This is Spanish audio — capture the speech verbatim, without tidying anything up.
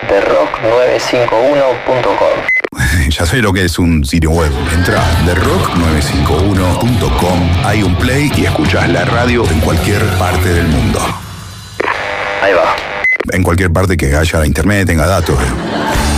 The rock nueve cinco uno punto com. Ya sé lo que es un sitio web. Entra a the rock nueve cinco uno punto com, hay un play y escuchás la radio en cualquier parte del mundo. Ahí va. En cualquier parte que haya internet, tenga datos.